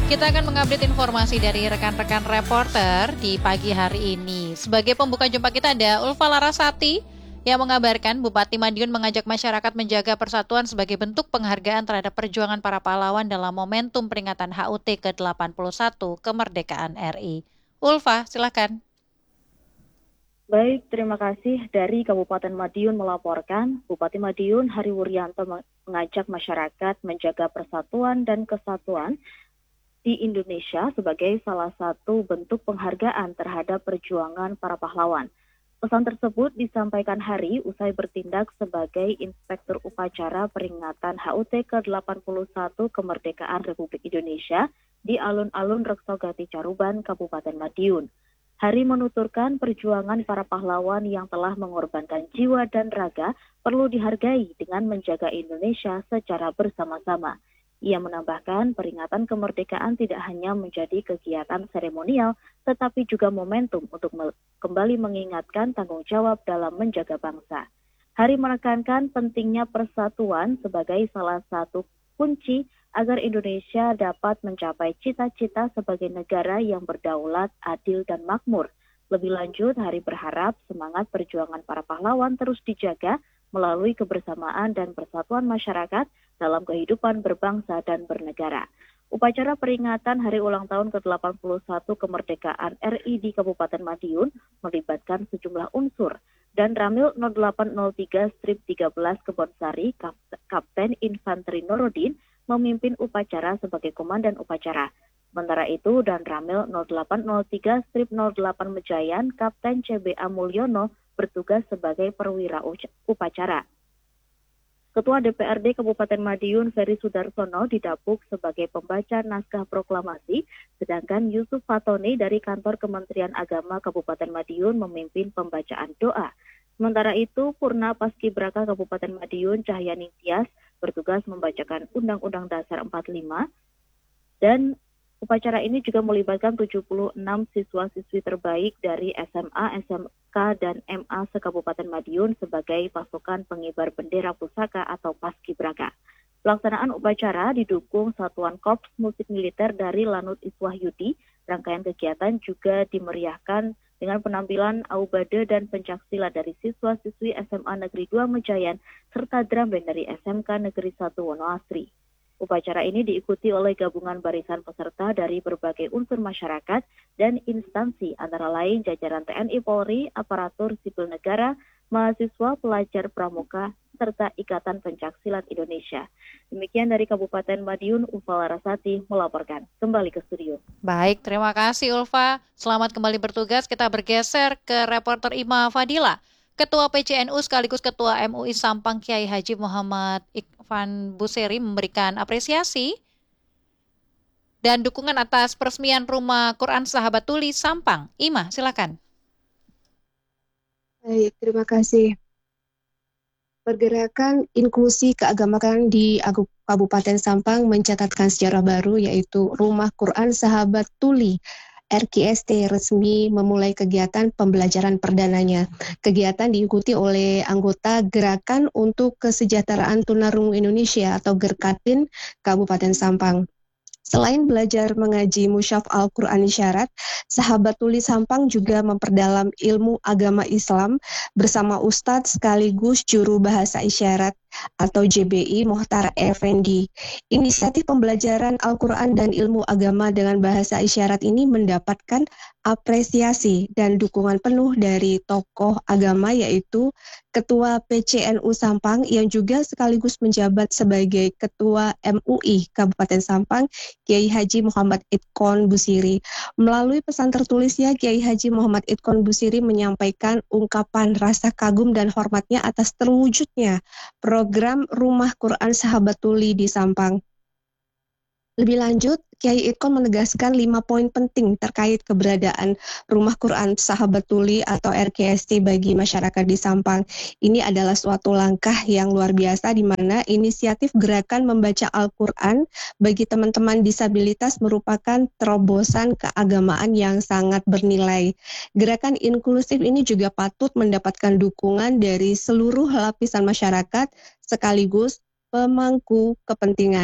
Kita akan mengupdate informasi dari rekan-rekan reporter di pagi hari ini. Sebagai pembuka jumpa kita ada Ulfa Larasati yang mengabarkan Bupati Madiun mengajak masyarakat menjaga persatuan sebagai bentuk penghargaan terhadap perjuangan para pahlawan dalam momentum peringatan HUT ke-81 kemerdekaan RI. Ulfa, silakan. Baik, terima kasih. Dari Kabupaten Madiun melaporkan, Bupati Madiun Hari Wuryanto mengajak masyarakat menjaga persatuan dan kesatuan di Indonesia sebagai salah satu bentuk penghargaan terhadap perjuangan para pahlawan. Pesan tersebut disampaikan Hari usai bertindak sebagai Inspektur Upacara peringatan HUT ke-81 kemerdekaan Republik Indonesia di alun-alun Reksogati Caruban, Kabupaten Madiun. Hari menuturkan perjuangan para pahlawan yang telah mengorbankan jiwa dan raga perlu dihargai dengan menjaga Indonesia secara bersama-sama. Ia menambahkan peringatan kemerdekaan tidak hanya menjadi kegiatan seremonial, tetapi juga momentum untuk kembali mengingatkan tanggung jawab dalam menjaga bangsa. Hari menekankan pentingnya persatuan sebagai salah satu kunci agar Indonesia dapat mencapai cita-cita sebagai negara yang berdaulat, adil, dan makmur. Lebih lanjut, Hari berharap semangat perjuangan para pahlawan terus dijaga melalui kebersamaan dan persatuan masyarakat dalam kehidupan berbangsa dan bernegara. Upacara peringatan Hari Ulang Tahun ke-81 Kemerdekaan RI di Kabupaten Madiun melibatkan sejumlah unsur dan Ramil 0803-13 Kebonsari, Kapten Infanteri Norodin, memimpin upacara sebagai komandan upacara. Sementara itu, dan Ramil 0803-08 Mejayan, Kapten CBA Mulyono bertugas sebagai perwira upacara. Ketua DPRD Kabupaten Madiun, Ferry Sudarsono, didapuk sebagai pembaca naskah proklamasi, sedangkan Yusuf Fatoni dari Kantor Kementerian Agama Kabupaten Madiun memimpin pembacaan doa. Sementara itu, Purna Paskibraka Kabupaten Madiun, Cahyani Tias, bertugas membacakan Undang-Undang Dasar 45, dan upacara ini juga melibatkan 76 siswa-siswi terbaik dari SMA, SMK, dan MA se-Kabupaten Madiun sebagai pasukan pengibar bendera pusaka atau Paskibraka. Pelaksanaan upacara didukung Satuan Korps Musik Militer dari Lanut Iswahyudi. Rangkaian kegiatan juga dimeriahkan dengan penampilan aubade dan pencaksilat dari siswa-siswi SMA Negeri 2 Mejayan serta drum band dari SMK Negeri 1 Wonoasri. Upacara ini diikuti oleh gabungan barisan peserta dari berbagai unsur masyarakat dan instansi antara lain jajaran TNI Polri, aparatur sipil negara, mahasiswa, pelajar pramuka, serta Ikatan Pencaksilat Indonesia. Demikian dari Kabupaten Madiun, Ulfa Larasati melaporkan. Kembali ke studio. Baik, terima kasih Ulfa. Selamat kembali bertugas. Kita bergeser ke reporter Ima Fadila. Ketua PCNU sekaligus Ketua MUI Sampang Kiai Haji Muhammad Ikhwan Buseri memberikan apresiasi dan dukungan atas peresmian Rumah Quran Sahabat Tuli Sampang. Ima, silakan. Baik, terima kasih. Pergerakan inklusi keagamaan di Kabupaten Sampang mencatatkan sejarah baru, yaitu Rumah Quran Sahabat Tuli RQST resmi memulai kegiatan pembelajaran perdananya. Kegiatan diikuti oleh anggota Gerakan untuk Kesejahteraan Tunarungu Indonesia atau GERKATIN Kabupaten Sampang. Selain belajar mengaji musyaf Al-Quran Isyarat, Sahabat Tuli Sampang juga memperdalam ilmu agama Islam bersama Ustadz sekaligus Juru Bahasa Isyarat atau JBI Mohtar Effendi. Inisiatif pembelajaran Al-Quran dan ilmu agama dengan bahasa isyarat ini mendapatkan apresiasi dan dukungan penuh dari tokoh agama, yaitu Ketua PCNU Sampang yang juga sekaligus menjabat sebagai Ketua MUI Kabupaten Sampang, Kiai Haji Muhammad Ikhwan Busiri. Melalui pesan tertulisnya, Kiai Haji Muhammad Ikhwan Busiri menyampaikan ungkapan rasa kagum dan hormatnya atas terwujudnya program Rumah Quran Sahabat Tuli di Sampang. Lebih lanjut, Kiai Ikhwan menegaskan 5 poin penting terkait keberadaan Rumah Quran Sahabat Tuli atau RQST bagi masyarakat di Sampang. Ini adalah suatu langkah yang luar biasa di mana inisiatif gerakan membaca Al-Quran bagi teman-teman disabilitas merupakan terobosan keagamaan yang sangat bernilai. Gerakan inklusif ini juga patut mendapatkan dukungan dari seluruh lapisan masyarakat sekaligus pemangku kepentingan.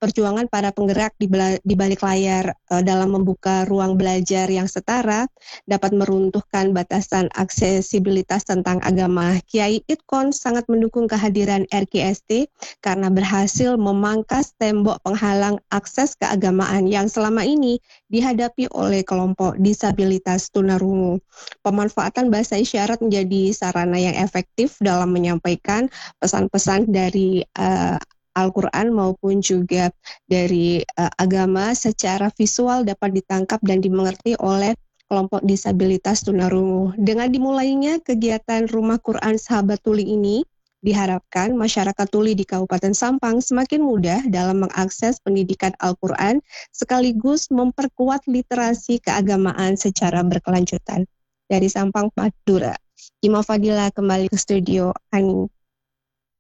perjuangan para penggerak di balik layar dalam membuka ruang belajar yang setara dapat meruntuhkan batasan aksesibilitas tentang agama. Kiai Itkon sangat mendukung kehadiran RKST karena berhasil memangkas tembok penghalang akses keagamaan yang selama ini dihadapi oleh kelompok disabilitas tunarungu. Pemanfaatan bahasa isyarat menjadi sarana yang efektif dalam menyampaikan pesan-pesan dari Al-Quran maupun juga dari agama secara visual dapat ditangkap dan dimengerti oleh kelompok disabilitas tunarungu. Dengan dimulainya kegiatan Rumah Quran Sahabat Tuli ini, diharapkan masyarakat tuli di Kabupaten Sampang semakin mudah dalam mengakses pendidikan Al-Quran sekaligus memperkuat literasi keagamaan secara berkelanjutan. Dari Sampang, Madura, Ima Fadila kembali ke studio Ani.